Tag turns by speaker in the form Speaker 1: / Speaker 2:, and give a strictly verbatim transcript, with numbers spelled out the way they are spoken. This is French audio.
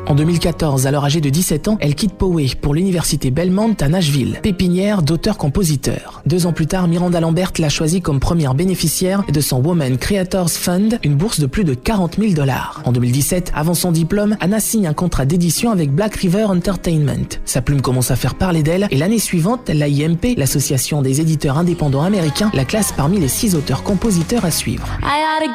Speaker 1: En deux mille quatorze, alors âgée de dix-sept ans, elle quitte Poway pour l'université Belmont à Nashville, pépinière d'auteurs-compositeurs. Deux ans plus tard, Miranda Lambert l'a choisie comme première bénéficiaire de son Women Creators Fund, une bourse de plus de quarante mille dollars. En deux mille dix-sept, avant son diplôme, Anna signe un contrat d'édition avec Black River Entertainment. Sa plume commence à faire parler d'elle et l'année suivante, l'A I M P, l'association des éditeurs indépendants américains, la classe parmi les six auteurs-compositeurs à suivre.